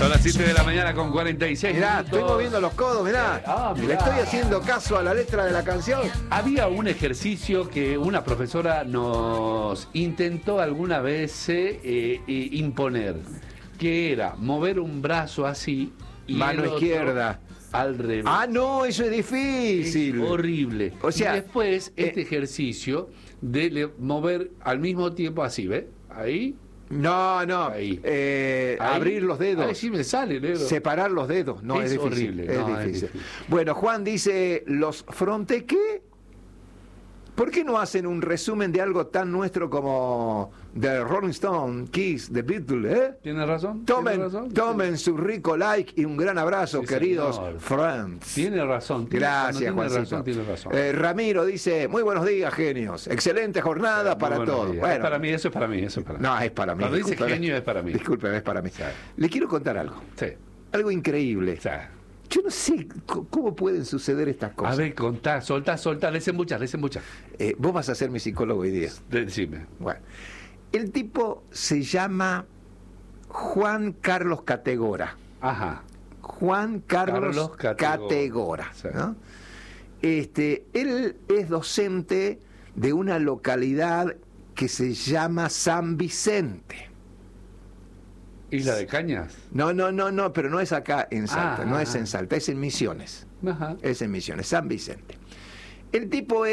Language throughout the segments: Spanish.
Son las 7 de la mañana con 46 Mirá, minutos. estoy moviendo los codos, mirá. mirá. Le estoy haciendo caso a la letra de la canción. Había un ejercicio que una profesora nos intentó alguna vez imponer, que era mover un brazo así y Mano el otro izquierda. al revés. Ah, no, eso es difícil. Es horrible. O sea, y después este ejercicio de mover al mismo tiempo así, ¿ves? Ahí. No, no. Ahí. Abrir los dedos. Ahí sí me sale, negro. Separar los dedos. No, Es es difícil. horrible. Es No, es difícil. difícil. Bueno, Juan dice, ¿los fronte qué? ¿Por qué no hacen un resumen de algo tan nuestro como The Rolling Stone, Kiss, The Beatles, ¿Tienes razón? ¿Tienes razón? Tomen su rico like y un gran abrazo, Sí, queridos señor. friends. Tiene razón. Gracias, Juancito. Tiene razón. Ramiro dice, muy buenos días, genios. Excelente jornada para Muy buenos todos. días. Bueno, Es para mí, eso es para mí, eso es para mí. no, es para mí. Cuando dice Discúlpeme. genio es para mí. Disculpe, es para mí. Sí. Le quiero contar algo. Sí. Algo increíble. O sea, Yo no sé cómo pueden suceder estas cosas. a ver, contá, soltá, lecen muchas. Vos vas a ser mi psicólogo hoy día. Decime. Bueno, el tipo se llama Juan Carlos Categora. Ajá. Juan Carlos Categora. Categora, Sí. ¿no? Él es docente de una localidad que se llama San Vicente. ¿Isla de Cañas? No, pero no es acá en Salta, no es en Ah. Salta, es en Misiones. Ajá. Es en Misiones, San Vicente. El tipo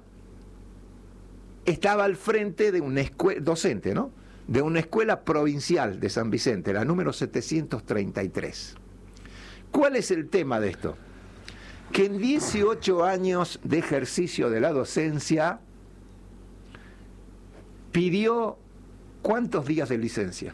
estaba al frente de una escuela, docente, ¿no? De una escuela provincial de San Vicente, la número 733. ¿Cuál es el tema de esto? Que en 18 años de ejercicio de la docencia pidió ¿cuántos días de licencia?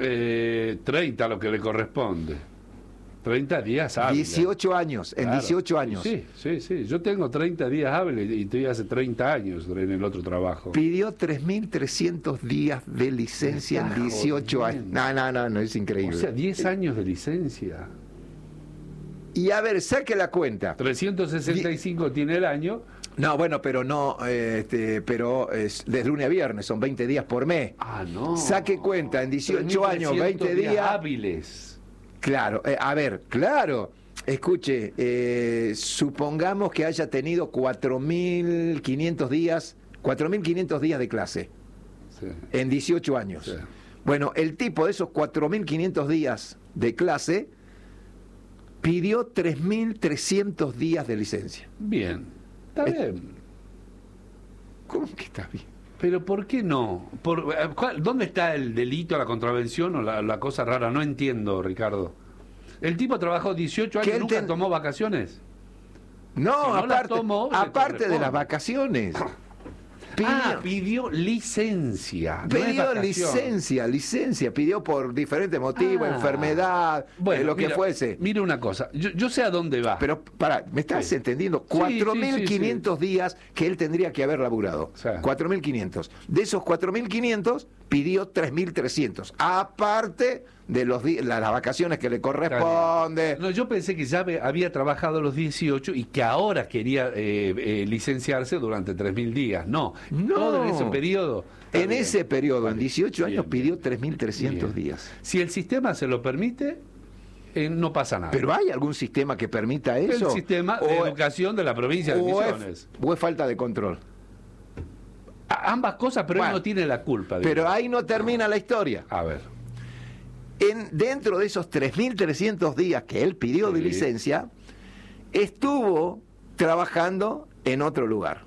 30 lo que le corresponde. 30 días hábiles. 18 años, en Claro. 18 años. Sí. Yo tengo 30 días hábiles y estoy hace 30 años en el otro trabajo. Pidió 3.300 días de licencia Me en estás 18 años. jodiendo. No, es O increíble. sea, 10 años de licencia. Y a ver, saque la cuenta. 365 tiene el año. No, bueno, pero no, pero es de lunes a viernes, son 20 días por mes. Ah, no. Saque cuenta, en 18 años, 20 días. hábiles. Claro, a ver, claro. Escuche, supongamos que haya tenido 4.500 días de clase Sí. en 18 años. Sí. Bueno, el tipo de esos 4.500 días de clase pidió 3.300 días de licencia. Bien. Está bien. ¿Cómo que está bien? Pero ¿por qué no? ¿Dónde está el delito, la contravención o la cosa rara? No entiendo, Ricardo. El tipo trabajó 18 Que años y él nunca tomó vacaciones. No, Si no la aparte, tomó, le aparte de corresponde. las vacaciones. Pidió licencia. No es Pidió vacación. licencia, pidió por diferentes motivos, enfermedad, lo que mira, fuese. Mira una cosa, yo sé a dónde va. Pero, ¿me estás Sí. entendiendo? Sí, 4.500 días que él tendría que haber laburado. Sí. 4.500. De esos 4.500, pidió 3.300. Aparte de las vacaciones que le corresponde. No, yo pensé que ya había trabajado los 18 y que ahora quería licenciarse durante 3.000 días. No, todo en ese periodo. Está En bien. ese periodo, en Vale. 18 años, Bien, pidió bien. 3.300 Bien. días. Si el sistema se lo permite, no pasa nada. ¿Pero hay algún sistema que permita eso? el sistema de educación de la provincia de Misiones. o es falta de control? Ambas cosas, pero Bueno, él no tiene la culpa. Pero digamos. ahí no termina la historia. A ver. Dentro de esos 3.300 días que él pidió de Sí. licencia, estuvo trabajando en otro lugar.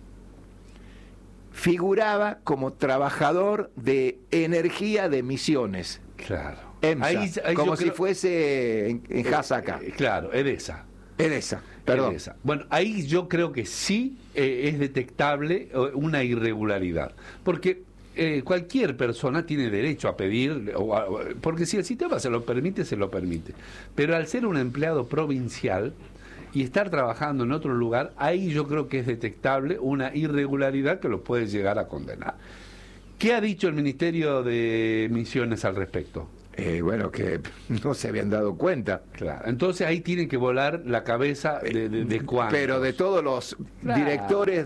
Figuraba como trabajador de energía de Misiones, Claro. EMSA, Ahí como yo si creo- fuese en Jasaca. Claro, Edesa. Edesa, perdón. Edesa. Bueno, ahí yo creo que sí es detectable una irregularidad. Porque cualquier persona tiene derecho a pedir, porque si el sistema se lo permite, se lo permite. Pero al ser un empleado provincial y estar trabajando en otro lugar, ahí yo creo que es detectable una irregularidad que lo puede llegar a condenar. ¿Qué ha dicho el Ministerio de Misiones al respecto? Bueno, que no se habían dado cuenta. Claro. Entonces ahí tienen que volar la cabeza de cuántos. Pero de todos los directores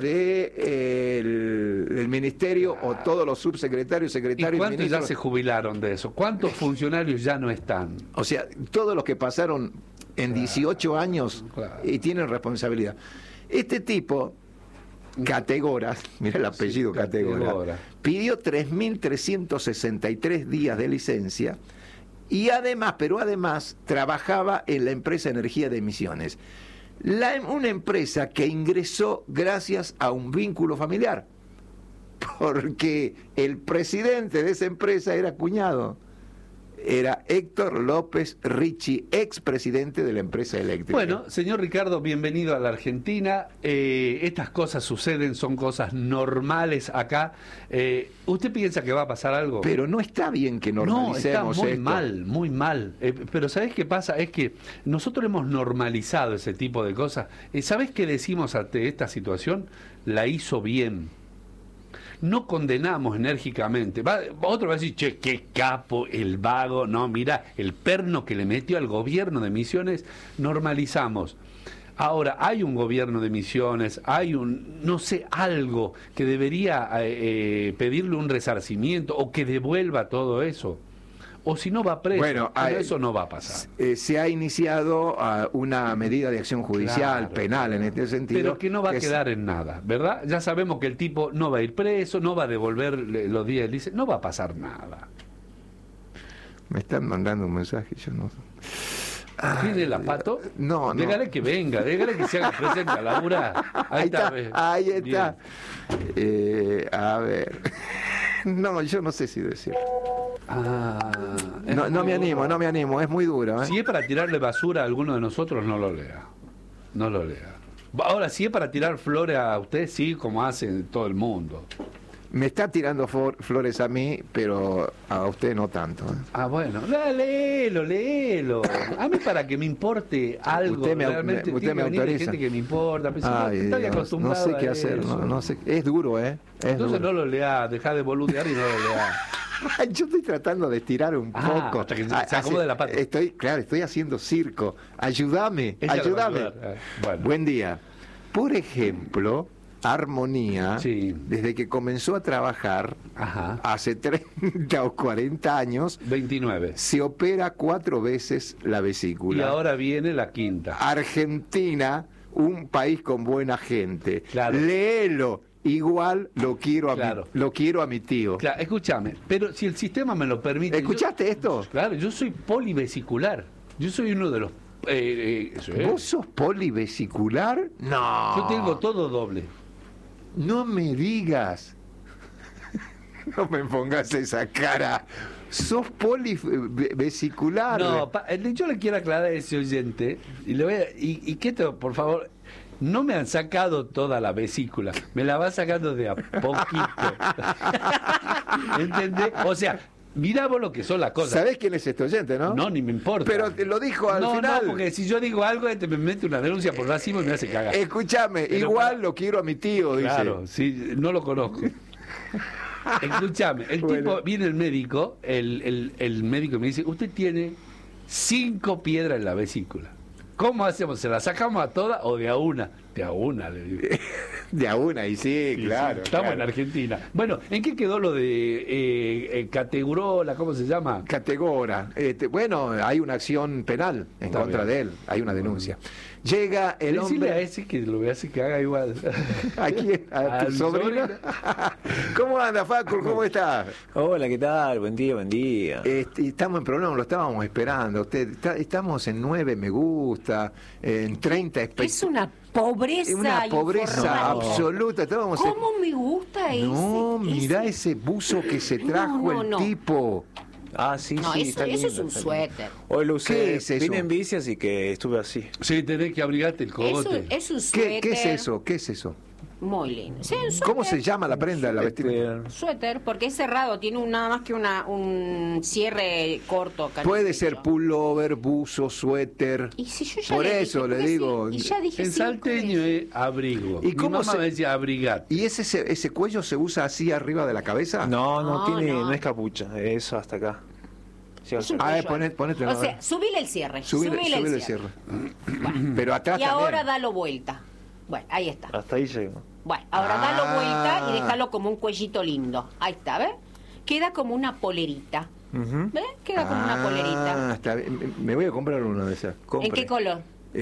del ministerio o todos los subsecretarios, ¿Y secretarios, cuántos ministros, ya se jubilaron de eso? ¿Cuántos funcionarios ya no están? o sea, todos los que pasaron en 18 años claro. y tienen responsabilidad. Este tipo, Categora, mira el apellido, Sí, Categora, Categora, pidió 3.363 días de licencia y además, trabajaba en la empresa Energía de Misiones. Una empresa que ingresó gracias a un vínculo familiar, porque el presidente de esa empresa era cuñado. Era Héctor López Ricci, expresidente de la empresa eléctrica. Bueno, señor Ricardo, bienvenido a la Argentina. Estas cosas suceden, son cosas normales acá. ¿Usted piensa que va a pasar algo? Pero no está bien que normalicemos no, está muy esto. mal, muy mal. Pero ¿sabés qué pasa? Es que nosotros hemos normalizado ese tipo de cosas. ¿Sabés qué decimos ante esta situación? La hizo bien. No condenamos enérgicamente. Otro va a decir, che, qué capo, el vago. No, mira, el perno que le metió al gobierno de Misiones, normalizamos. Ahora, hay un gobierno de Misiones, hay no sé, algo que debería pedirle un resarcimiento o que devuelva todo eso. O si no va preso, bueno, pero eso no va a pasar. Se ha iniciado una medida de acción judicial, Claro, penal en este sentido. Pero que no va a quedar en nada, ¿verdad? Ya sabemos que el tipo no va a ir preso, no va a devolver los días de licencia, no va a pasar nada. Me están mandando un mensaje, yo no... ¿Tiene la Pato? No. Dígale que venga, dígale que se haga presente a laburar. Ahí está. A ver... No, yo no sé si decir. No me animo, es muy duro. Si es para tirarle basura a alguno de nosotros, no lo lea. No lo lea. Ahora, si es para tirar flores a usted, sí, como hace todo el mundo. Me está tirando flores a mí, pero a usted no tanto. Bueno, léelo. A mí para que me importe algo, usted realmente usted tiene me que venir de autoriza. gente que me importa. Estoy Dios, acostumbrado no sé qué a hacer, eso. no sé. Es duro, Es Entonces duro. no lo lea, deja de boludear y no lo lea. Yo estoy tratando de estirar un poco. Hasta que se acomode la pata. Estoy haciendo circo. Ayúdame. Bueno. Buen día. Por ejemplo, Armonía, Sí. desde que comenzó a trabajar Ajá. hace 30 o 40 años, 29. se opera 4 veces la vesícula. Y ahora viene la quinta. Argentina, un país con buena gente. Claro. Léelo. Igual lo quiero Claro. lo quiero a mi tío. Claro, escúchame, pero si el sistema me lo permite... ¿Escuchaste esto? Claro, yo soy polivesicular. Yo soy uno de los... ¿Vos sos polivesicular? No. Yo tengo todo doble. No me digas. No me pongas esa cara. Sos polivesicular. No, yo le quiero aclarar a ese oyente, y que esto, por favor, no me han sacado toda la vesícula, me la va sacando de a poquito. ¿Entendés? O sea, mirá vos lo que son las cosas. ¿Sabés quién es este oyente, no? No, ni me importa. Pero te lo dijo al final. No, porque si yo digo algo, me mete una denuncia por racismo y me hace cagar. Escúchame, Pero igual lo quiero a mi tío, dice. Claro, sí, no lo conozco. Escúchame, tipo, viene el médico, el médico me dice, usted tiene 5 piedras en la vesícula. ¿Cómo hacemos? ¿Se la sacamos a todas o de a una? De a una, le digo. De a una, y sí, claro. Estamos claro. en Argentina. Bueno, ¿en qué quedó lo de Categola? ¿Cómo se llama? Categora. Bueno, hay una acción penal en Está contra bien. de él. Hay una denuncia. Llega el Decirle a hombre... ese que lo hace que haga igual. ¿A quién? ¿A tu Al sobrina? ¿Cómo anda, Facu? ¿Cómo estás? Hola, ¿qué tal? Buen día, buen día. Estamos en problema, lo estábamos esperando. Estamos en 9 me gusta, en 30 Es una pobreza. Una pobreza informática. absoluta. Estábamos ¿Cómo me gusta ese? No, mirá ese buzo que se trajo No, el no. tipo. Ah, sí, No, sí, eso está es lindo, un está suéter. lindo. Hoy lo usé, ¿Qué es eso? vine en bici, así que estuve así. Sí, tenés que abrigarte el cogote. Es un suéter. ¿Qué es eso? ¿Qué es eso? Muy lindo. Sí, un suéter. ¿Cómo se llama la prenda de la vestimenta? Suéter, porque es cerrado, tiene nada más que un cierre corto. acá en Puede el ser pecho. pullover, buzo, suéter. Y si yo ya Por le eso dije, le porque digo. sí, y ya dije En 5 salteño veces. es abrigo. ¿Y Mi cómo mamá se- me decía abrigate. ¿Y ese cuello se usa así arriba de la cabeza? No, No, tiene, no. no es capucha, eso hasta acá. Sí, Es un A ver, cuello. ponete. O sea, subile el cierre. Subile el cierre. Pero atrás Y ahora también. dalo vuelta. Bueno, ahí está. Hasta ahí llego. Bueno, ahora dalo vuelta y déjalo como un cuellito lindo. Ahí está, ¿ves? Queda como una polerita. Ujú. ¿Ves? Queda como una polerita. Está bien. Me voy a comprar una de esas. Compre. ¿En qué color?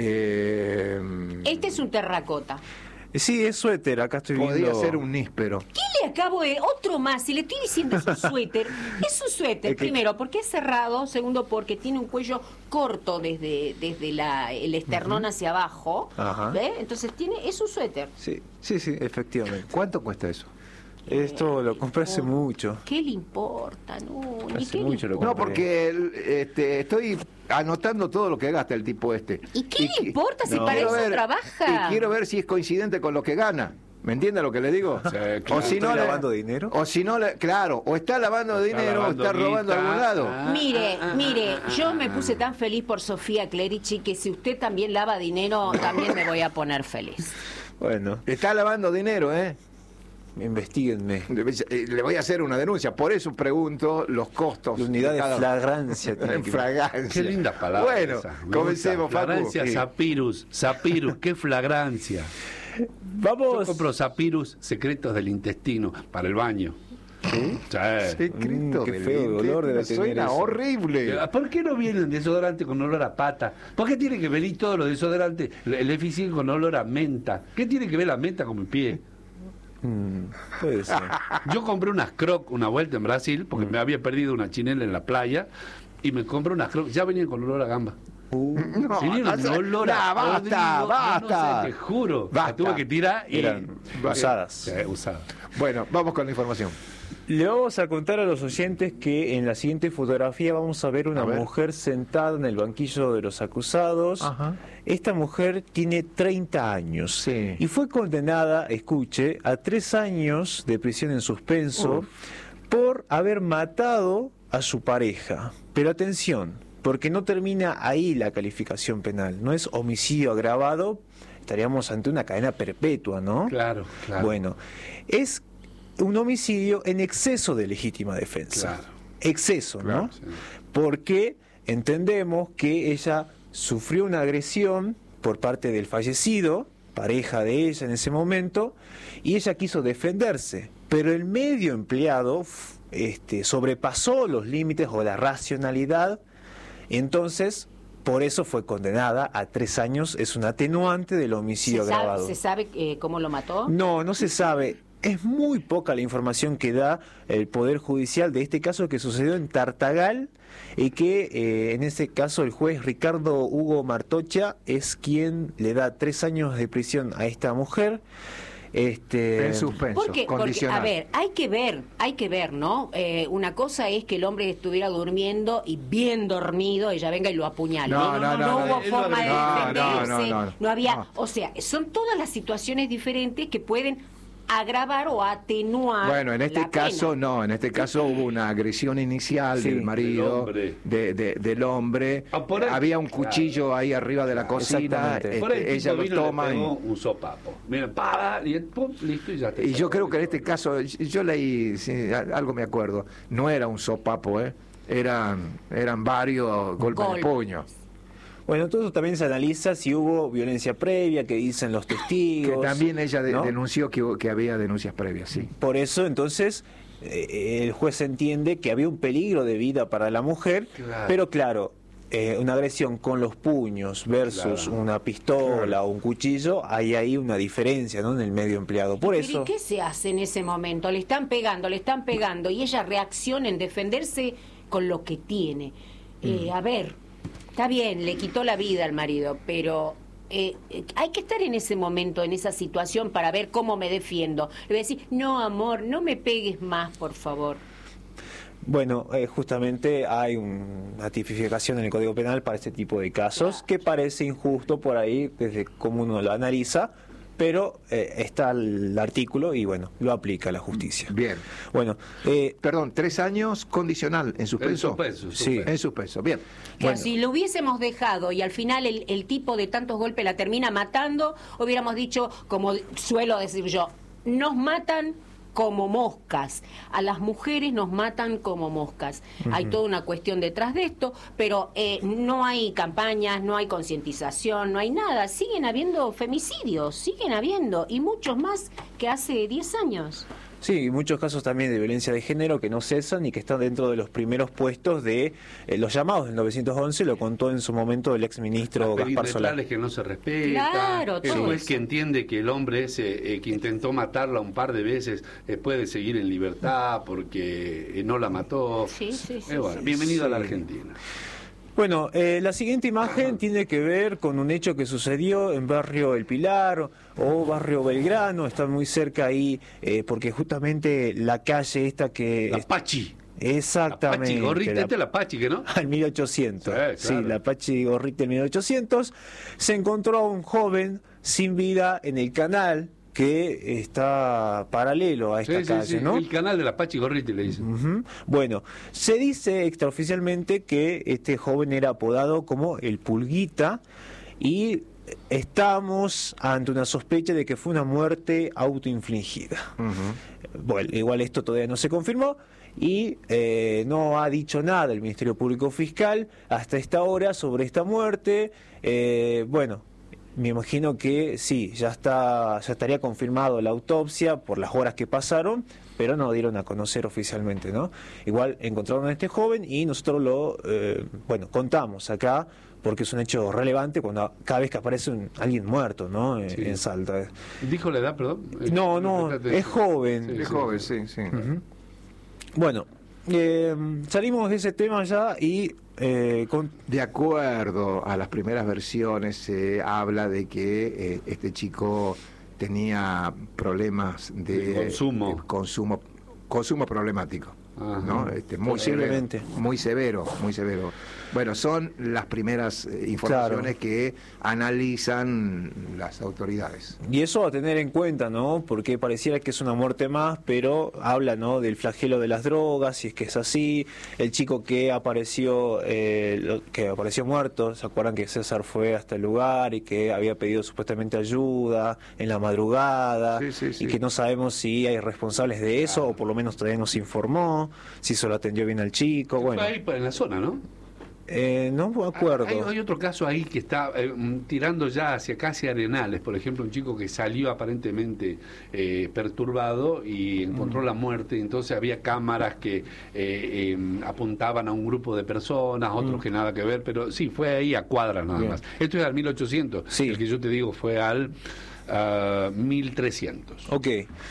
Este es un terracota. Sí, es suéter, acá estoy Podría viendo. ser un níspero. ¿Qué le acabo de...? Otro más, si le estoy diciendo es un suéter. Es un suéter, Es que- primero, porque es cerrado. Segundo, porque tiene un cuello corto desde el esternón hacia abajo. Ajá. ¿Ves? Entonces es un suéter. Sí, efectivamente. ¿Cuánto cuesta eso? Esto lo compré hace mucho. ¿Qué le importa? No, ni Hace qué le mucho lo importa. No, porque estoy anotando todo lo que gasta el tipo este. ¿Y qué le importa si no. para Quiero eso ver- trabaja? Y quiero ver si es coincidente con lo que gana. ¿Me entiende lo que le digo? claro. O si no ¿Estoy le- lavando dinero? O si no, claro, o está lavando dinero o lavando está robando a guita. algún lado. Mire, yo me puse tan feliz por Sofía Clerici que si usted también lava dinero, también me voy a poner feliz. Bueno, Está lavando dinero, ¿eh? investiguenme. Le voy a hacer una denuncia. Por eso pregunto los costos. La unidad de cada- flagrancia. tiene En que- fragancia. Qué linda palabra. Bueno, esa. Me comencemos, gusta. Flagrancia, Facu. Sapirus, qué flagrancia. Yo Vamos. compro Sapirus secretos del intestino para el baño. ¿Sí? Secreto qué del feo intestino, olor debe tener suena eso. horrible. ¿Por qué no vienen desodorante con olor a pata? ¿Por qué tiene que venir todos los desodorantes, el eficiente con olor a menta? ¿Qué tiene que ver la menta con mi pie? Puede ser. Yo compré unas Croc una vuelta en Brasil porque me había perdido una chinela en la playa y me compré unas Croc, ya venían con olor a gamba. No, Tenían un olor a no, basta, podrido, basta. No sé, te juro. Basta. La tuve que tirar y Eran usadas. Sí, usadas. Bueno, vamos con la información. Le vamos a contar a los oyentes que en la siguiente fotografía vamos a ver una A ver. mujer sentada en el banquillo de los acusados. Ajá. Esta mujer tiene 30 años Sí. y fue condenada, escuche, a 3 años de prisión en suspenso por haber matado a su pareja. Pero atención, porque no termina ahí la calificación penal, no es homicidio agravado, estaríamos ante una cadena perpetua, ¿no? Claro, claro. Bueno, es un homicidio en exceso de legítima defensa. Claro. Exceso, ¿no? Claro, sí. Porque entendemos que ella sufrió una agresión por parte del fallecido, pareja de ella en ese momento, y ella quiso defenderse, pero el medio empleado sobrepasó los límites o la racionalidad, entonces por eso fue condenada a 3 años, es un atenuante del homicidio agravado. ¿Se sabe cómo lo mató? No se sabe. Es muy poca la información que da el Poder Judicial de este caso que sucedió en Tartagal y que en este caso el juez Ricardo Hugo Martocha es quien le da 3 años de prisión a esta mujer. En suspenso, Porque, condicional. a ver, hay que ver, ¿no? Una cosa es que el hombre estuviera durmiendo y bien dormido, ella venga y lo apuñale. No, no, no, hubo él forma de no, defenderse, no, había, no. o sea, son todas las situaciones diferentes que pueden agravar o atenuar. Bueno, en este la caso pena. no, en este caso hubo una agresión inicial Sí, del marido, del hombre. Ah, por ahí- Había un cuchillo ahí arriba de la cocina, Exactamente. Por ahí el ella tipo lo vino y le toma. pegó un sopapo. Mira, y pum, listo y ya te Y yo creo que en este caso, yo leí, sí, algo me acuerdo, no era un sopapo, eran varios golpes de Golpes. puño. Bueno, todo eso también se analiza si hubo violencia previa, que dicen los Que testigos. también ella ¿no? denunció que había denuncias previas, sí. Por eso, entonces, el juez entiende que había un peligro de vida para la mujer, Claro. pero claro, una agresión con los puños versus Claro. una pistola o un cuchillo, hay ahí una diferencia, ¿no? En el medio empleado. Por Pero, eso, ¿y qué se hace en ese momento? Le están pegando, y ella reacciona en defenderse con lo que tiene. A ver, está bien, le quitó la vida al marido, pero hay que estar en ese momento, en esa situación, para ver cómo me defiendo. Le voy a decir, no, amor, no me pegues más, por favor. bueno, justamente hay una tipificación en el Código Penal para este tipo de casos, que parece injusto por ahí, desde cómo uno lo analiza, pero está el artículo y bueno, lo aplica la justicia. Bien. Bueno, Perdón, 3 años condicional, en suspenso. suspenso, Sí. suspenso. En suspenso, bien. Que Bueno, si lo hubiésemos dejado y al final el tipo de tantos golpes la termina matando, hubiéramos dicho, como suelo decir yo, nos matan como moscas. A las mujeres nos matan como moscas. Hay toda una cuestión detrás de esto, pero no hay campañas, no hay concientización, no hay nada. Siguen habiendo femicidios, siguen habiendo, y muchos más que hace 10 años. Sí, muchos casos también de violencia de género que no cesan y que están dentro de los primeros puestos de los llamados del 911, lo contó en su momento el exministro Gaspar Solá. Que no se respeta, Claro, el todo juez eso. que entiende que el hombre ese que intentó matarla un par de veces puede seguir en libertad porque no la mató. Sí. Bueno, bienvenido a la Argentina. Bueno, la siguiente imagen tiene que ver con un hecho que sucedió en barrio El Pilar o barrio Belgrano, está muy cerca ahí, porque justamente la calle esta que... La Pachi. Exactamente. La Pachi Gorriti, esta es la Pachi, ¿que no? Al 1800. Sí, claro. La Pachi Gorriti del 1800. Se encontró a un joven sin vida en el canal que está paralelo a esta calle, ¿no? El canal de la Pachi Gorriti le dicen. Ujú. Bueno, se dice extraoficialmente que este joven era apodado como el Pulguita y estamos ante una sospecha de que fue una muerte autoinfligida. Bueno, igual esto todavía no se confirmó y no ha dicho nada el Ministerio Público Fiscal hasta esta hora sobre esta muerte. Bueno, me imagino que sí, ya estaría confirmado la autopsia por las horas que pasaron, pero no dieron a conocer oficialmente, ¿no? Igual encontraron a este joven y nosotros lo contamos acá porque es un hecho relevante cada vez que aparece alguien muerto, ¿no? Sí. En Salta. ¿Dijo la edad, perdón? No, es joven. Es joven, sí. Ujú. Bueno, salimos de ese tema ya y De acuerdo a las primeras versiones, se habla de que este chico tenía problemas de consumo problemático. Ajá. ¿No? Muy Posiblemente. severo. Bueno, son las primeras informaciones que analizan las autoridades. Y eso a tener en cuenta, ¿no? Porque pareciera que es una muerte más, pero habla, ¿no? Del flagelo de las drogas, si es que es así. El chico que apareció muerto, ¿se acuerdan que César fue hasta el lugar y que había pedido supuestamente ayuda en la madrugada? Sí. Y que no sabemos si hay responsables de eso, o por lo menos todavía no se informó, si se lo atendió bien al chico. Bueno, Fue ahí en la zona, ¿no? no me acuerdo. Hay otro caso ahí que está tirando ya hacia casi Arenales, por ejemplo, un chico que salió aparentemente perturbado y encontró la muerte, entonces había cámaras que apuntaban a un grupo de personas, otros que nada que ver, pero sí, fue ahí a cuadras nada Bien. más. Esto es al 1800, Sí. el que yo te digo fue al 1300. Ok.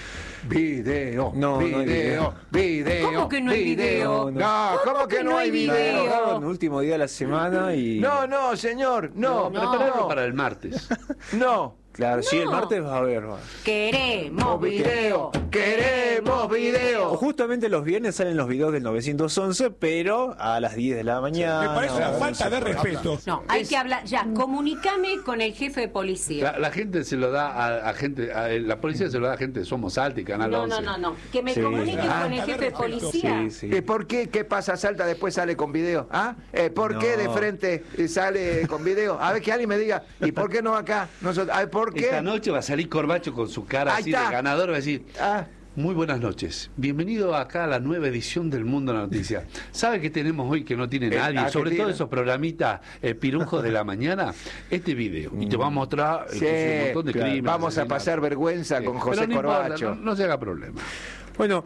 Video, No hay video. ¿Cómo que no hay video? No, ¿cómo que no hay video? video? El último día de la semana y... No, señor, no. Prepararlo para el martes. No. Claro, sí, el No. martes va a haber. Queremos video. Queremos O video. justamente los viernes salen los videos del 911, pero a las 10 de la mañana. Me parece una o falta de respeto. No, hay que hablar ya. Comunícame con el jefe de policía. La gente se lo da a gente, la policía se lo da a gente de Somos Salta y Canal No, 11. no. Que me Sí. comunique Ah. con el jefe de policía. Sí, sí. ¿Por qué? ¿Qué pasa? Salta después sale con video. ¿Ah? ¿Por qué de No. frente sale con video? A ver, que alguien me diga. ¿Y por qué no acá? Nosotros, ¿por qué? Esta noche va a salir Corbacho con su cara Ahí así de está. ganador, va a decir... Ah, Muy buenas noches. Bienvenido acá a la nueva edición del Mundo de la Noticia. ¿Sabe qué tenemos hoy que no tiene nadie? ¿qué Sobre todo tiene? esos programitas pirujos de la mañana. Este video. Y te va a mostrar sí, que es un montón de claro. crímenes. Vamos a asesinatos. pasar vergüenza Sí. con Pero José no importa, Corbacho. no se haga problema. Bueno,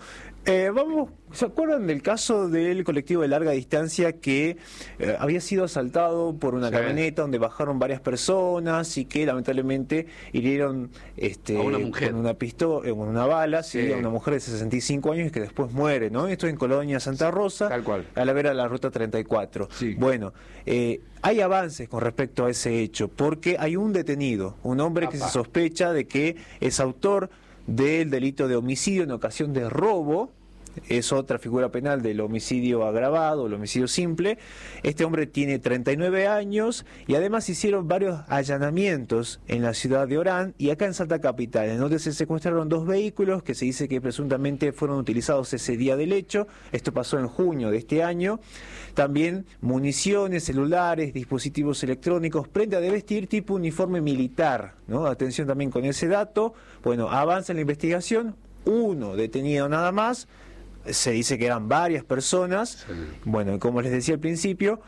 ¿se acuerdan del caso del colectivo de larga distancia que había sido asaltado por una Sí. camioneta donde bajaron varias personas y que lamentablemente hirieron A una mujer. con una pistola, con una bala, Sí. a una mujer de 65 años que después muere, ¿no? Esto en Colonia Santa Rosa, Tal cual. a la vera de la ruta 34. Sí. Bueno, hay avances con respecto a ese hecho, porque hay un detenido, un hombre que se sospecha de que es autor del delito de homicidio en ocasión de robo. Es otra figura penal del homicidio agravado, el homicidio simple. Este hombre tiene 39 años y además hicieron varios allanamientos en la ciudad de Orán y acá en Salta Capital, en donde se secuestraron 2 vehículos que se dice que presuntamente fueron utilizados ese día del hecho. Esto pasó en junio de este año. También municiones, celulares, dispositivos electrónicos, prenda de vestir tipo uniforme militar, ¿no? Atención también con ese dato. Bueno, avanza en la investigación. uno detenido nada más. Se dice que eran varias personas. Sí. Bueno, como les decía al principio,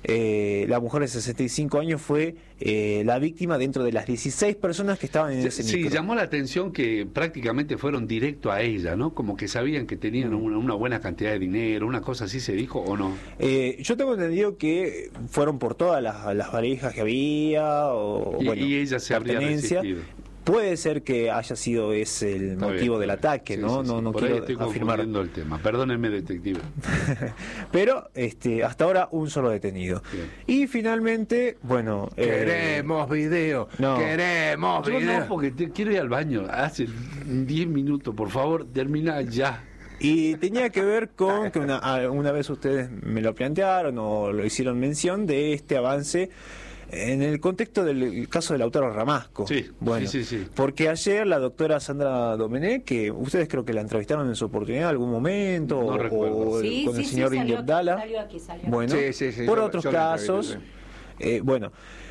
la mujer de 65 años fue la víctima dentro de las 16 personas que estaban en ese Sí, micro. llamó la atención que prácticamente fueron directo a ella, ¿no? Como que sabían que tenían una buena cantidad de dinero, una cosa así se dijo, ¿o no? Yo tengo entendido que fueron por todas las parejas que había, o bueno, Y ella se habría pertenencia. resistido. Puede ser que haya sido ese el Está motivo bien. del ataque, Sí, ¿no? sí, sí. No Por ahí quiero estoy afirmar. confundiendo el tema. Perdónenme, detective. Pero hasta ahora un solo detenido. Bien. Y finalmente, bueno... Queremos video, no. queremos Yo video. no, porque quiero ir al baño. Hace 10 minutos, por favor, termina ya. Y tenía que ver con que una vez ustedes me lo plantearon o lo hicieron mención de este avance en el contexto del caso de Lautaro Ramasco. Sí, bueno, sí. Porque ayer la doctora Sandra Domenech, que ustedes creo que la entrevistaron en su oportunidad en algún momento, No recuerdo. o Sí, con el sí, señor sí, Indio Abdala. salió aquí. Bueno, Sí, por yo- otros yo la casos. entrevisté, Bueno,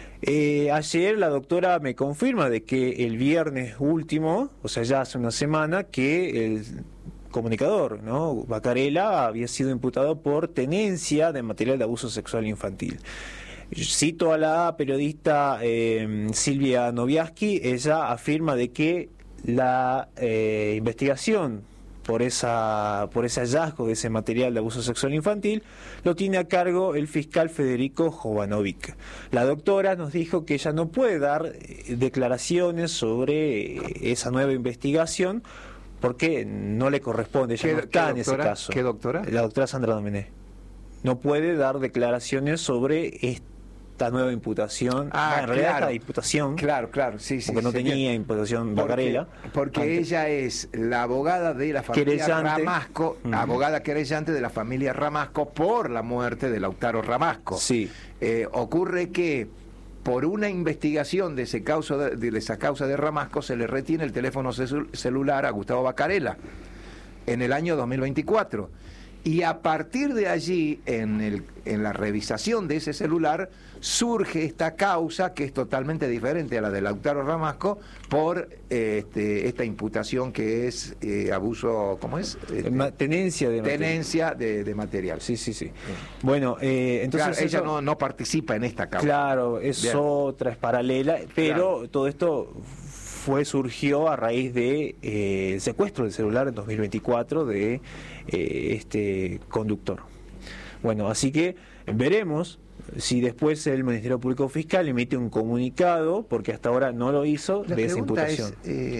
ayer la doctora me confirma de que el viernes último, o sea, ya hace una semana, que el comunicador, ¿no? Bacarela había sido imputado por tenencia de material de abuso sexual infantil. Cito a la periodista Silvia Noviaski. Ella afirma de que la investigación por ese hallazgo de ese material de abuso sexual infantil lo tiene a cargo el fiscal Federico Jovanovic. La doctora nos dijo que ella no puede dar declaraciones sobre esa nueva investigación porque no le corresponde, ella no está en ese doctora? caso. ¿Qué doctora? La doctora Sandra Domenech. No puede dar declaraciones sobre esta nueva imputación. Ah, En realidad claro. esta imputación, Claro, sí. porque no sería- tenía imputación Bacarela. Porque Antes. ella es la abogada de la familia Querellante. Ramasco, abogada querellante de la familia Ramasco por la muerte de Lautaro Ramasco. Sí. Ocurre que por una investigación de esa causa de Ramasco se le retiene el teléfono celular a Gustavo Bacarela en el año 2024. Y a partir de allí, en la revisación de ese celular, surge esta causa que es totalmente diferente a la de Lautaro Ramasco por esta imputación que es abuso, ¿cómo es? Tenencia de material. Tenencia de material. Sí. Bueno, entonces Claro, ella eso- no participa en esta causa. Claro, es Bien. otra, es paralela, pero Claro. todo esto surgió a raíz de el secuestro del celular en 2024 de este conductor. Bueno, así que veremos si después el Ministerio Público Fiscal emite un comunicado, porque hasta ahora no lo hizo, La de esa pregunta imputación.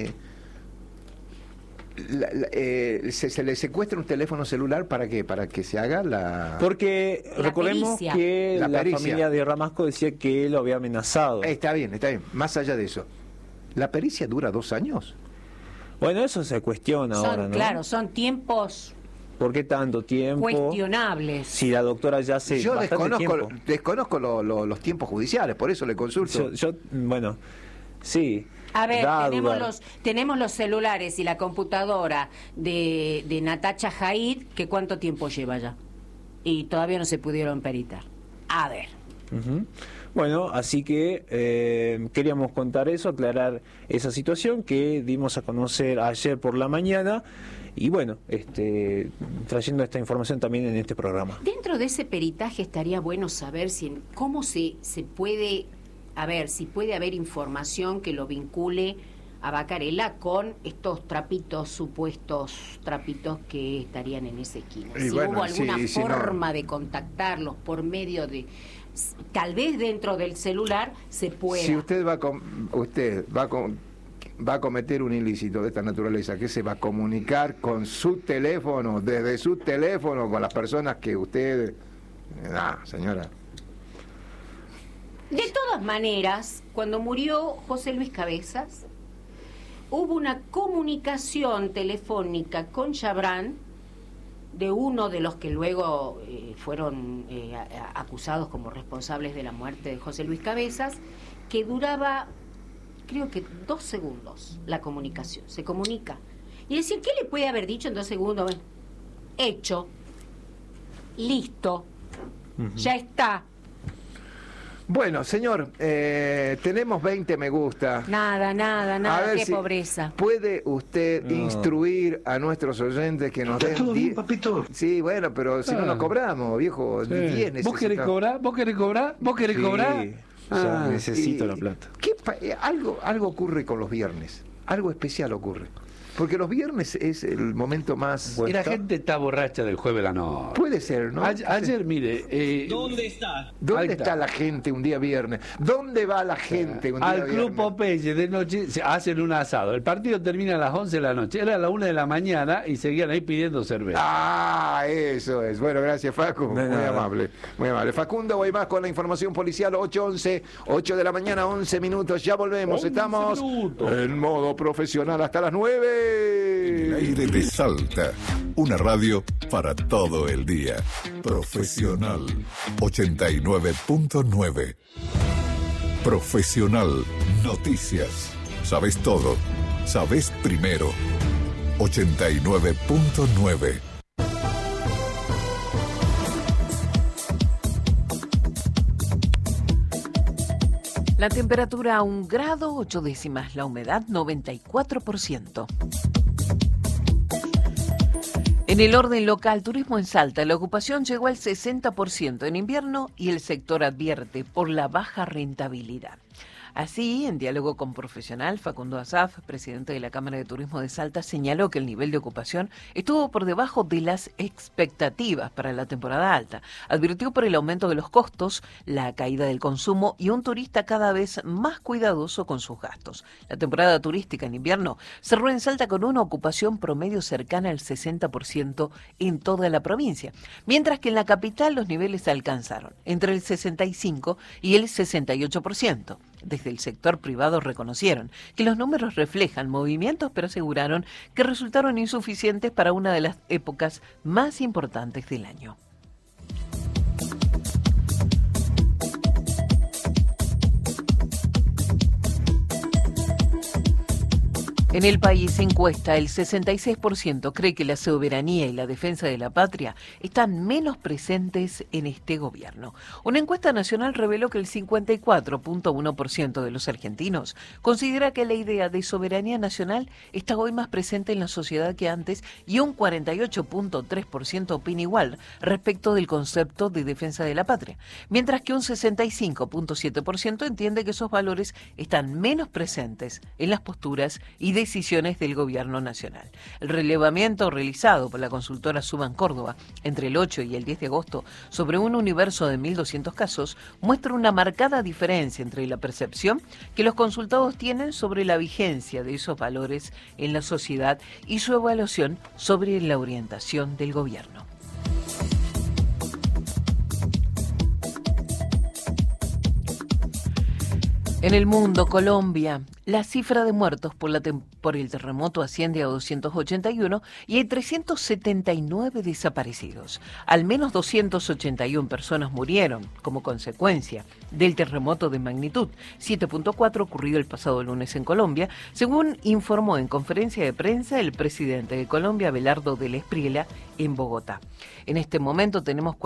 se le secuestra un teléfono celular ¿para qué? Para que se haga la... Porque La recordemos pericia. que La la pericia. familia de Ramasco decía que él lo había amenazado. Está bien. Más allá de eso. ¿La pericia dura 2 años? Bueno, eso se cuestiona ahora, ¿no? Claro, son tiempos ¿Por qué tanto tiempo? cuestionables. Si la doctora ya hace Yo bastante tiempo. desconozco los tiempos judiciales, por eso le consulto. Bueno, sí. A ver, da a tenemos dudar. tenemos los celulares y la computadora de Natacha Jaid, que ¿cuánto tiempo lleva ya? Y todavía no se pudieron peritar. A ver. Ujú. Bueno, así que queríamos contar eso, aclarar esa situación que dimos a conocer ayer por la mañana y bueno, trayendo esta información también en este programa. Dentro de ese peritaje estaría bueno saber cómo se puede, a ver, si puede haber información que lo vincule a Bacarela con estos supuestos trapitos que estarían en esa esquina. Y Si bueno, hubo alguna sí, no. forma de contactarlos por medio de, tal vez dentro del celular se pueda. Si usted va a cometer un ilícito de esta naturaleza, ¿qué se va a comunicar con su teléfono, desde su teléfono, con las personas que usted... señora. De todas maneras, cuando murió José Luis Cabezas, hubo una comunicación telefónica con Chabrán, de uno de los que luego fueron acusados como responsables de la muerte de José Luis Cabezas, que duraba, creo que 2 segundos la comunicación. Se comunica. Y decir, ¿qué le puede haber dicho en 2 segundos? Bueno, hecho, listo, ya está. Bueno, señor, tenemos 20 me gusta. Nada, A ver qué si pobreza. ¿Puede usted instruir a nuestros oyentes que nos den 10? Papito. Sí, bueno, pero si no nos cobramos, viejo, 10 necesitamos. ¿Vos querés cobrar? ¿Vos querés cobrar? ¿Vos querés cobrar? Sí, ya necesito la plata. Algo ocurre con los viernes. Algo especial ocurre. Porque los viernes es el momento más... Y la gente está borracha del jueves a la noche. Puede ser, ¿no? Ayer, mire... ¿Dónde está? ¿Dónde Ahí está la gente un día viernes? ¿Dónde va la gente un día Al viernes? Club Popeye de noche se hacen un asado. El partido termina a las 11 de la noche. Era a las 1 de la mañana y seguían ahí pidiendo cerveza. Ah, eso es. Bueno, gracias, Facu. Muy amable. Muy amable. Facundo, voy más con la información policial. 8:11, 8 de la mañana, 11 minutos. Ya volvemos. 11 Estamos minutos. en modo profesional hasta las 9. El aire de Salta, una radio para todo el día. Profesional 89.9. Profesional Noticias. Sabes todo, sabes primero. 89.9. La temperatura a 1 grado 8 décimas, la humedad 94%. En el orden local, turismo en Salta, la ocupación llegó al 60% en invierno y el sector advierte por la baja rentabilidad. Así, en diálogo con Profesional, Facundo Asaf, presidente de la Cámara de Turismo de Salta, señaló que el nivel de ocupación estuvo por debajo de las expectativas para la temporada alta. Advirtió por el aumento de los costos, la caída del consumo y un turista cada vez más cuidadoso con sus gastos. La temporada turística en invierno cerró en Salta con una ocupación promedio cercana al 60% en toda la provincia, mientras que en la capital los niveles alcanzaron entre el 65% y el 68%. Desde el sector privado reconocieron que los números reflejan movimientos, pero aseguraron que resultaron insuficientes para una de las épocas más importantes del año. En el país encuesta, el 66% cree que la soberanía y la defensa de la patria están menos presentes en este gobierno. Una encuesta nacional reveló que el 54.1% de los argentinos considera que la idea de soberanía nacional está hoy más presente en la sociedad que antes y un 48.3% opina igual respecto del concepto de defensa de la patria, mientras que un 65.7% entiende que esos valores están menos presentes en las posturas y decisiones del gobierno nacional. El relevamiento realizado por la consultora Suban Córdoba entre el 8 y el 10 de agosto sobre un universo de 1.200 casos muestra una marcada diferencia entre la percepción que los consultados tienen sobre la vigencia de esos valores en la sociedad y su evaluación sobre la orientación del gobierno. En el mundo, Colombia, la cifra de muertos por el terremoto asciende a 281 y hay 379 desaparecidos. Al menos 281 personas murieron como consecuencia del terremoto de magnitud 7.4 ocurrido el pasado lunes en Colombia, según informó en conferencia de prensa el presidente de Colombia, Abelardo del Espriella, en Bogotá. En este momento tenemos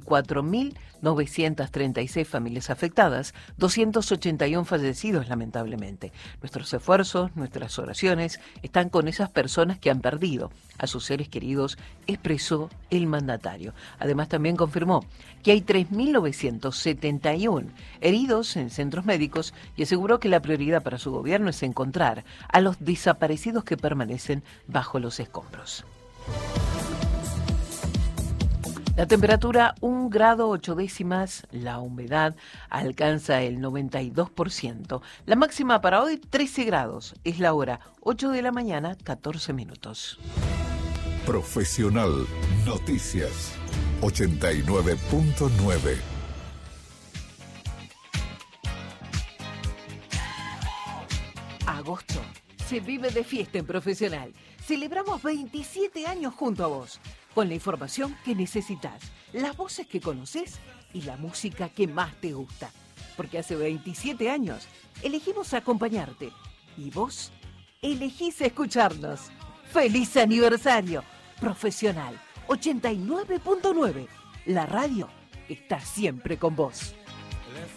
44.936 familias afectadas, 281 fallecidos lamentablemente. Nuestros esfuerzos, nuestras oraciones están con esas personas que han perdido a sus seres queridos, expresó el mandatario. Además también confirmó que hay 3.971 heridos en centros médicos y aseguró que la prioridad para su gobierno es encontrar a los desaparecidos que permanecen bajo los escombros. La temperatura 1 grado 8 décimas, la humedad alcanza el 92%. La máxima para hoy 13 grados, es la hora 8 de la mañana, 14 minutos. Profesional Noticias 89.9. Agosto se vive de fiesta en Profesional. Celebramos 27 años junto a vos, con la información que necesitas, las voces que conoces y la música que más te gusta. Porque hace 27 años elegimos acompañarte y vos elegís escucharnos. ¡Feliz aniversario! Profesional 89.9. La radio está siempre con vos.